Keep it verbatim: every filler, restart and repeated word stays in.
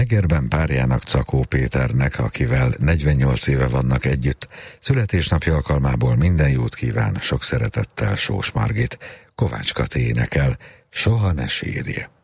Egerben párjának, Czakó Péternek, akivel negyvennyolc éve vannak együtt, születésnapja alkalmából minden jót kíván, sok szeretettel Sós Margit. Kovács Kati énekel, Soha ne sírj.